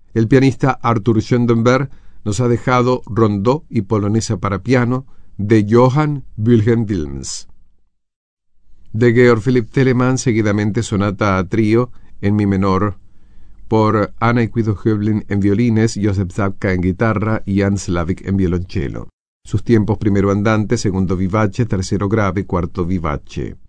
El pianista Arthur Schoenberg nos ha dejado Rondó y Polonesa para piano de Johann Wilhelm Wilms. De Georg Philipp Telemann, seguidamente sonata a trío en mi menor por Anna y Guido Höblin en violines, Josef Zabka en guitarra y Jan Slavik en violonchelo. Sus tiempos: primero andante, segundo vivace, tercero grave, cuarto vivace.